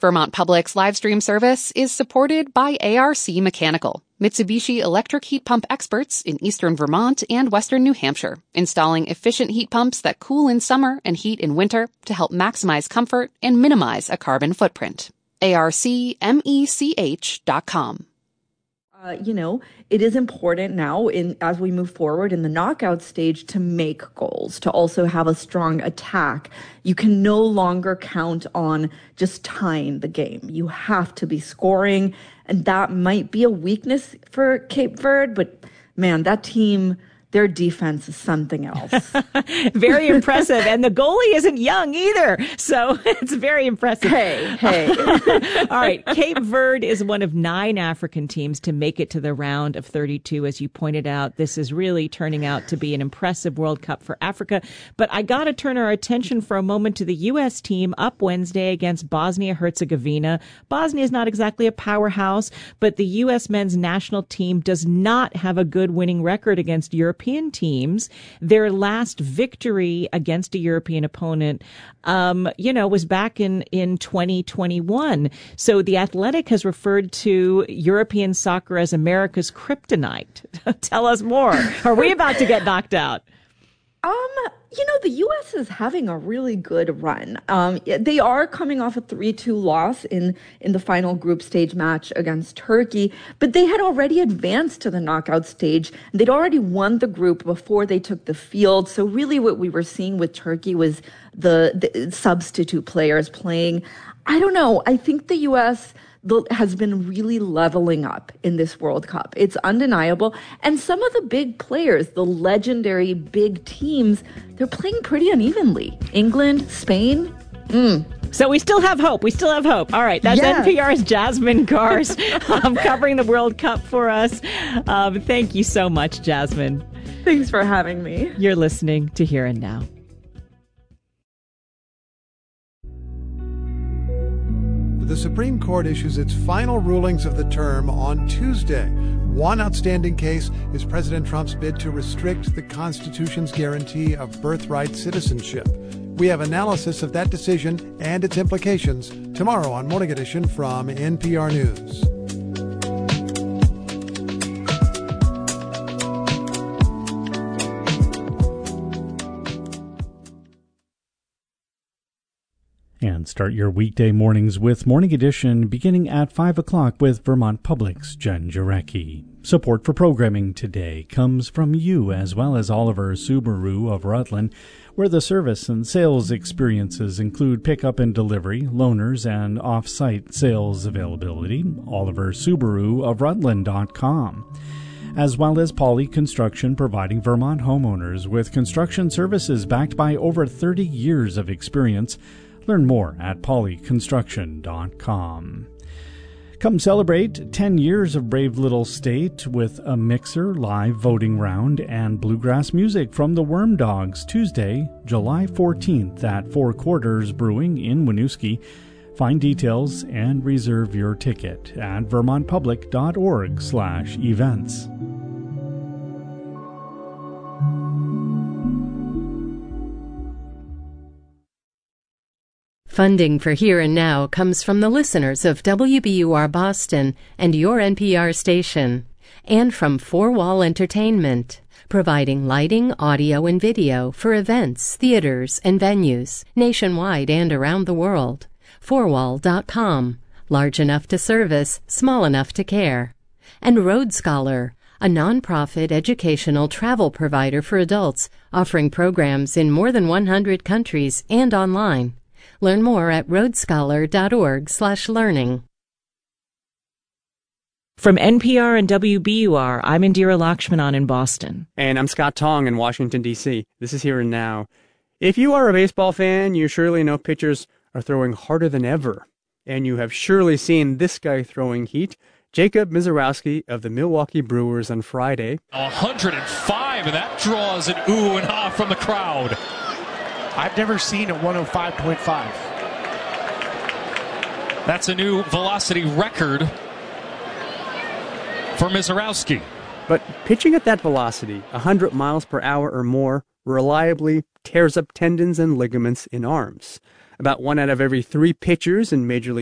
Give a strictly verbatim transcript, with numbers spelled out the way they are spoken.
Vermont Public's live stream service is supported by A R C Mechanical, Mitsubishi electric heat pump experts in eastern Vermont and western New Hampshire, installing efficient heat pumps that cool in summer and heat in winter to help maximize comfort and minimize a carbon footprint. A R C mech dot com. Uh, you know, it is important now in as we move forward in the knockout stage to make goals, to also have a strong attack. You can no longer count on just tying the game. You have to be scoring, and that might be a weakness for Cape Verde, but man, that team, their defense is something else. Very impressive. And the goalie isn't young either. So it's very impressive. Hey, hey. All right. Cape Verde is one of nine African teams to make it to the round of thirty-two. As you pointed out, this is really turning out to be an impressive World Cup for Africa. But I got to turn our attention for a moment to the U S team up Wednesday against Bosnia-Herzegovina. Bosnia is not exactly a powerhouse, but the U S men's national team does not have a good winning record against European teams. Their last victory against a European opponent, um, you know, was back in, in twenty twenty-one. So The Athletic has referred to European soccer as America's kryptonite. Tell us more. Are we about to get knocked out? Um, you know, the U S is having a really good run. Um, they are coming off a three two loss in, in the final group stage match against Turkey, but they had already advanced to the knockout stage. They'd already won the group before they took the field. So really what we were seeing with Turkey was the, the substitute players playing. I don't know. I think the U S has been really leveling up in this World Cup. It's undeniable. And some of the big players, the legendary big teams, they're playing pretty unevenly. England, Spain, mm. So we still have hope. We still have hope. All right. That's yes. N P R's Jasmine Garsd um, covering the World Cup for us. Um, thank you so much, Jasmine. Thanks for having me. You're listening to Here and Now. The Supreme Court issues its final rulings of the term on Tuesday. One outstanding case is President Trump's bid to restrict the Constitution's guarantee of birthright citizenship. We have analysis of that decision and its implications tomorrow on Morning Edition from N P R News. And start your weekday mornings with Morning Edition beginning at five o'clock with Vermont Public's Jen Jarecki. Support for programming today comes from you as well as Oliver Subaru of Rutland, where the service and sales experiences include pickup and delivery, loaners, and off-site sales availability. Oliver Subaru of Rutland dot com. As well as Pauley Construction, providing Vermont homeowners with construction services backed by over thirty years of experience. Learn more at Pauley Construction dot com. Come celebrate ten years of Brave Little State with a mixer, live voting round, and bluegrass music from the Worm Dogs Tuesday, July fourteenth at Four Quarters Brewing in Winooski. Find details and reserve your ticket at vermont public dot org slash events. Funding for Here and Now comes from the listeners of W B U R Boston and your N P R station, and from Four Wall Entertainment, providing lighting, audio, and video for events, theaters, and venues nationwide and around the world. four wall dot com, large enough to service, small enough to care. And Road Scholar, a nonprofit educational travel provider for adults, offering programs in more than one hundred countries and online. Learn more at road scholar dot org slash learning. From N P R and W B U R, I'm Indira Lakshmanan in Boston. And I'm Scott Tong in Washington, D C This is Here and Now. If you are a baseball fan, you surely know pitchers are throwing harder than ever. And you have surely seen this guy throwing heat, Jacob Misiorowski of the Milwaukee Brewers on Friday. one hundred five, and that draws an ooh and ah from the crowd. I've never seen a one oh five point five. That's a new velocity record for Misiorowski. But pitching at that velocity, one hundred miles per hour or more, reliably tears up tendons and ligaments in arms. About one out of every three pitchers in Major League